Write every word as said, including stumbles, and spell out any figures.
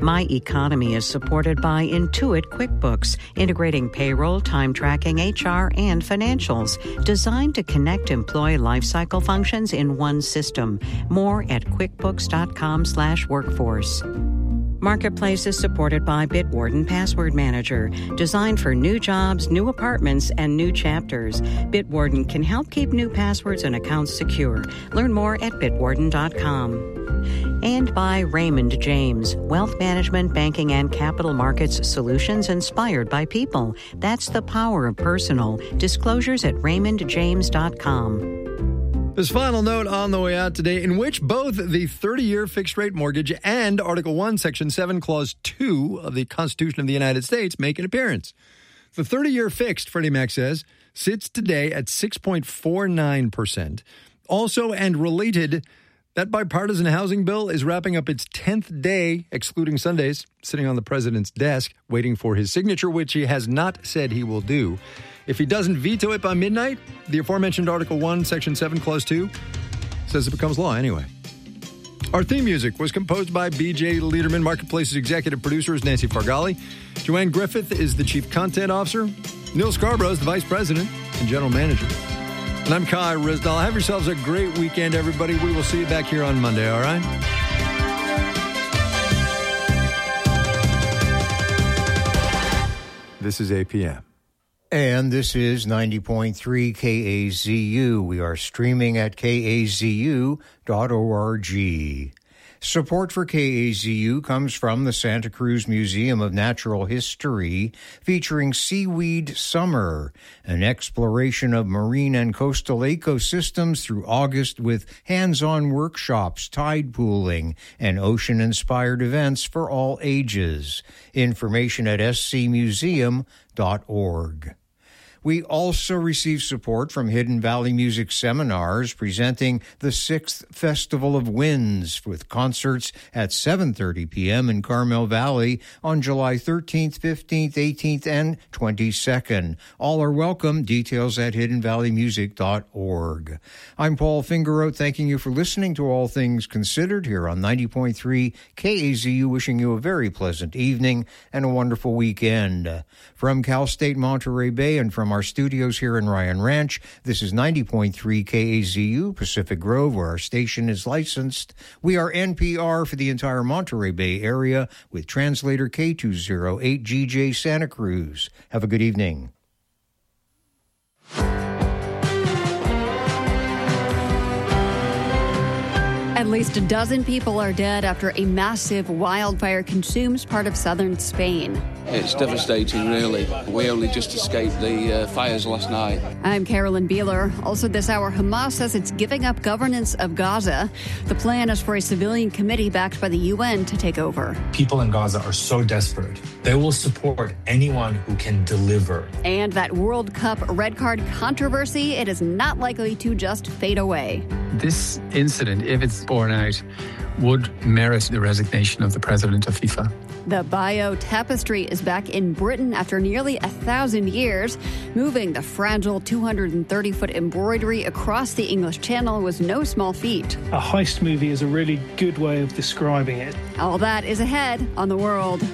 My Economy is supported by Intuit QuickBooks, integrating payroll, time tracking, H R, and financials, designed to connect employee lifecycle functions in one system. More at quickbooks.com slash workforce. Marketplace is supported by Bitwarden Password Manager, designed for new jobs, new apartments, and new chapters. Bitwarden can help keep new passwords and accounts secure. Learn more at bitwarden dot com. And by Raymond James, wealth management, banking, and capital markets solutions inspired by people. That's the power of personal. Disclosures at raymond james dot com. This final note on the way out today, in which both the thirty-year fixed-rate mortgage and Article one, Section seven, Clause two of the Constitution of the United States make an appearance. The thirty-year fixed, Freddie Mac says, sits today at six point four nine percent. Also, and related, that bipartisan housing bill is wrapping up its tenth day, excluding Sundays, sitting on the president's desk, waiting for his signature, which he has not said he will do. If he doesn't veto it by midnight, the aforementioned Article one, Section seven, Clause two says it becomes law anyway. Our theme music was composed by B J Liederman. Marketplace's executive producer is Nancy Fargali. Joanne Griffith is the chief content officer. Neil Scarborough is the vice president and general manager. And I'm Kai Rizdal. Have yourselves a great weekend, everybody. We will see you back here on Monday, all right? This is A P M. And this is ninety point three K A Z U. We are streaming at K A Z U dot org. Support for K A Z U comes from the Santa Cruz Museum of Natural History, featuring Seaweed Summer, an exploration of marine and coastal ecosystems through August with hands-on workshops, tide pooling, and ocean-inspired events for all ages. Information at s c museum dot org. We also receive support from Hidden Valley Music Seminars, presenting the sixth Festival of Winds with concerts at seven thirty p.m. in Carmel Valley on July thirteenth, fifteenth, eighteenth, and twenty-second. All are welcome. Details at hidden valley music dot org. I'm Paul Fingeroth, thanking you for listening to All Things Considered here on ninety point three K A Z U, wishing you a very pleasant evening and a wonderful weekend. From Cal State Monterey Bay and from our studios here in Ryan Ranch, this is ninety point three K A Z U, Pacific Grove, where our station is licensed. We are N P R for the entire Monterey Bay area with translator K two oh eight G J Santa Cruz. Have a good evening. At least a dozen people are dead after a massive wildfire consumes part of southern Spain. It's devastating, really. We only just escaped the uh, fires last night. I'm Carolyn Beeler. Also this hour, Hamas says it's giving up governance of Gaza. The plan is for a civilian committee backed by the U N to take over. People in Gaza are so desperate. They will support anyone who can deliver. And that World Cup red card controversy, it is not likely to just fade away. This incident, if it's borne out, would merit the resignation of the president of FIFA. The Bayeux Tapestry is back in Britain after nearly a thousand years. Moving the fragile two hundred thirty foot embroidery across the English Channel was no small feat. A heist movie is a really good way of describing it. All that is ahead on The World.